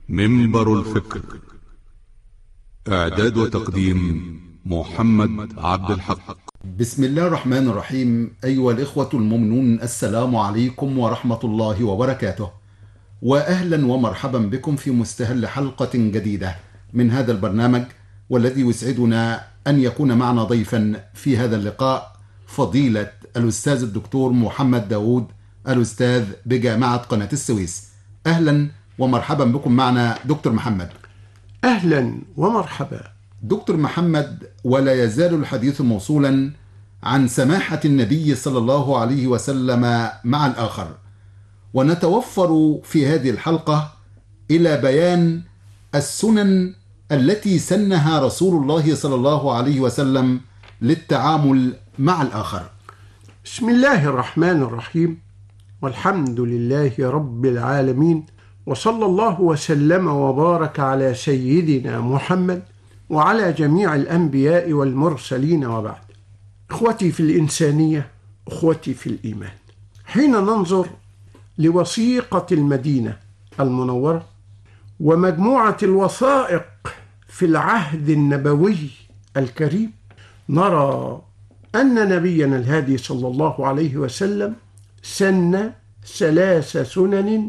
منبر الفكر. إعداد وتقديم محمد عبد الحق. بسم الله الرحمن الرحيم. أيها الإخوة المؤمنون، السلام عليكم ورحمة الله وبركاته، وأهلا ومرحبا بكم في مستهل حلقة جديدة من هذا البرنامج، والذي يسعدنا أن يكون معنا ضيفا في هذا اللقاء فضيلة الأستاذ الدكتور محمد داود، الأستاذ بجامعة قناة السويس. أهلا ومرحبا بكم معنا دكتور محمد. أهلا ومرحبا دكتور محمد، ولا يزال الحديث موصولا عن سماحة النبي صلى الله عليه وسلم مع الآخر، ونتوفر في هذه الحلقة إلى بيان السنن التي سنها رسول الله صلى الله عليه وسلم للتعامل مع الآخر. بسم الله الرحمن الرحيم، والحمد لله رب العالمين، وصلى الله وسلم وبارك على سيدنا محمد وعلى جميع الأنبياء والمرسلين، وبعد. إخوتي في الإنسانية، أخوتي في الإيمان، حين ننظر لوثيقة المدينة المنورة ومجموعة الوثائق في العهد النبوي الكريم، نرى أن نبينا الهادي صلى الله عليه وسلم سن 3 سنن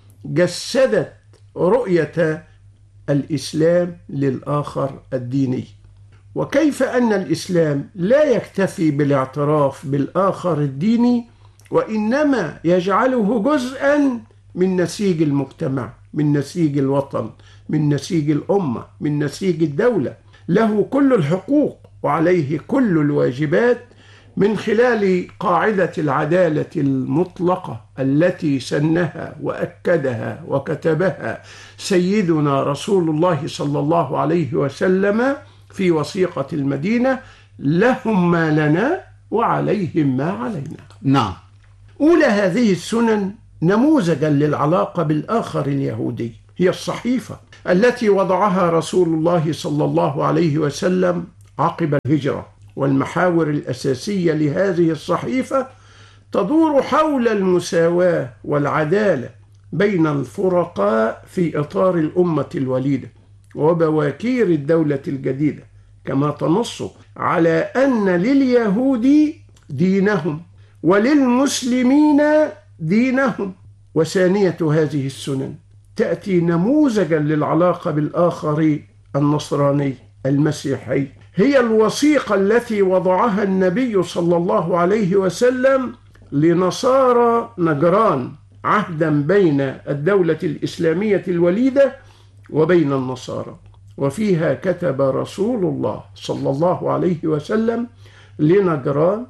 جسدت رؤية الإسلام للآخر الديني، وكيف أن الإسلام لا يكتفي بالاعتراف بالآخر الديني، وإنما يجعله جزءا من نسيج المجتمع، من نسيج الوطن، من نسيج الأمة، من نسيج الدولة، له كل الحقوق وعليه كل الواجبات، من خلال قاعدة العدالة المطلقة التي سنها وأكدها وكتبها سيدنا رسول الله صلى الله عليه وسلم في وثيقة المدينة: لهم ما لنا وعليهم ما علينا. نعم. أولى هذه السنن نموذجا للعلاقة بالآخر اليهودي هي الصحيفة التي وضعها رسول الله صلى الله عليه وسلم عقب الهجرة، والمحاور الأساسية لهذه الصحيفة تدور حول المساواة والعدالة بين الفرقاء في إطار الأمة الوليدة وبواكير الدولة الجديدة، كما تنص على أن لليهود دينهم وللمسلمين دينهم. وثانية هذه السنن تأتي نموذجا للعلاقة بالآخر النصراني المسيحي، هي الوثيقة التي وضعها النبي صلى الله عليه وسلم لنصارى نجران، عهدا بين الدولة الإسلامية الوليدة وبين النصارى، وفيها كتب رسول الله صلى الله عليه وسلم لنجران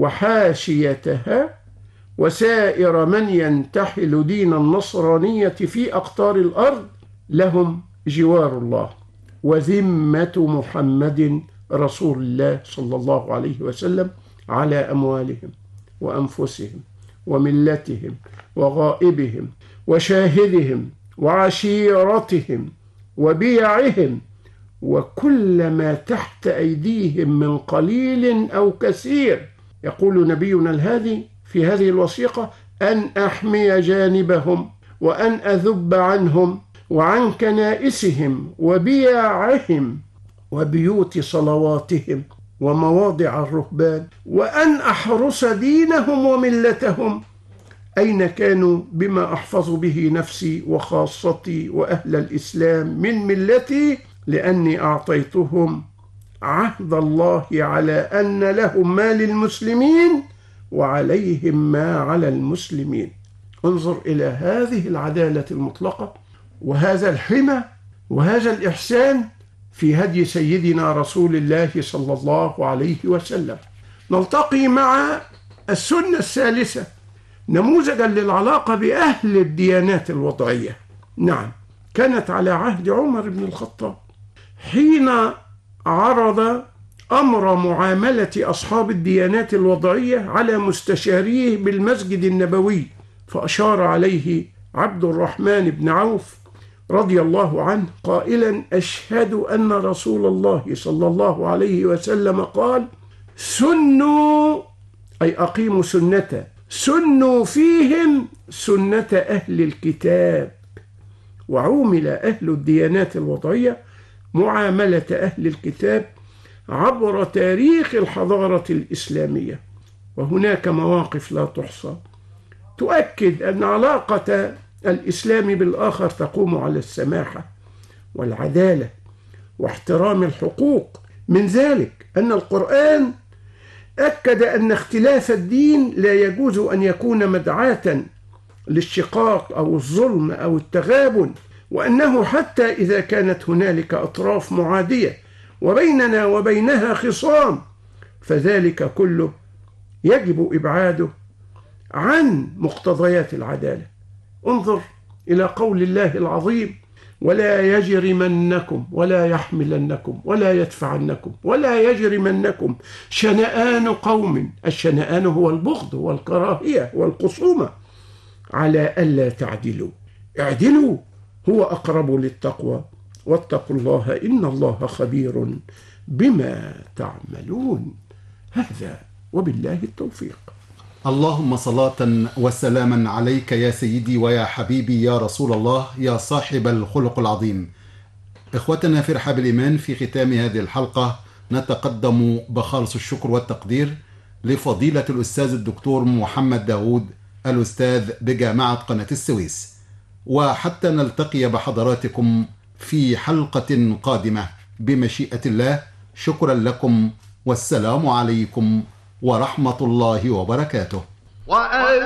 وحاشيتها وسائر من ينتحل دين النصرانية في أقطار الأرض: لهم جوار الله وذمة محمد رسول الله صلى الله عليه وسلم على أموالهم وأنفسهم وملتهم وغائبهم وشاهدهم وعشيرتهم وبيعهم وكل ما تحت أيديهم من قليل أو كثير. يقول نبينا الهادي في هذه الوثيقة: أن أحمي جانبهم وأن أذب عنهم وعن كنائسهم وبياعهم وبيوت صلواتهم ومواضع الرهبان، وأن أحرس دينهم وملتهم أين كانوا، بما أحفظ به نفسي وخاصتي وأهل الإسلام من ملتي، لأني أعطيتهم عهد الله على أن لهم ما للمسلمين وعليهم ما على المسلمين. انظر إلى هذه العدالة المطلقة وهذا الحمى وهذا الإحسان في هدي سيدنا رسول الله صلى الله عليه وسلم. نلتقي مع السنة الثالثة نموذجا للعلاقة بأهل الديانات الوضعية. نعم، كانت على عهد عمر بن الخطاب حين عرض أمر معاملة أصحاب الديانات الوضعية على مستشاريه بالمسجد النبوي، فأشار عليه عبد الرحمن بن عوف رضي الله عنه قائلا: أشهد أن رسول الله صلى الله عليه وسلم قال: سنوا، أي أقيموا سنة، سنوا فيهم سنة أهل الكتاب وعومل أهل الديانات الوضعية معاملة أهل الكتاب عبر تاريخ الحضارة الإسلامية، وهناك مواقف لا تحصى تؤكد أن علاقة الإسلام بالآخر تقوم على السماحة والعدالة واحترام الحقوق. من ذلك أن القرآن أكد أن اختلاف الدين لا يجوز أن يكون مدعاة للشقاق أو الظلم أو التغابن، وأنه حتى إذا كانت هنالك أطراف معادية وبيننا وبينها خصام فذلك كله يجب إبعاده عن مقتضيات العدالة. انظر إلى قول الله العظيم: ولا يجرمنكم ولا يحملنكم ولا يدفعنكم ولا يجرمنكم شنآن قوم، الشنآن هو البغض والكراهية والخصومة، على ألا تعدلوا، اعدلوا هو أقرب للتقوى واتقوا الله إن الله خبير بما تعملون. هذا وبالله التوفيق. اللهم صلاة وسلاما عليك يا سيدي ويا حبيبي يا رسول الله يا صاحب الخلق العظيم. إخوتنا في رحاب الإيمان، في ختام هذه الحلقة نتقدم بخالص الشكر والتقدير لفضيلة الأستاذ الدكتور محمد داود، الأستاذ بجامعة قناة السويس. وحتى نلتقي بحضراتكم في حلقة قادمة بمشيئة الله، شكرا لكم والسلام عليكم ورحمة الله وبركاته.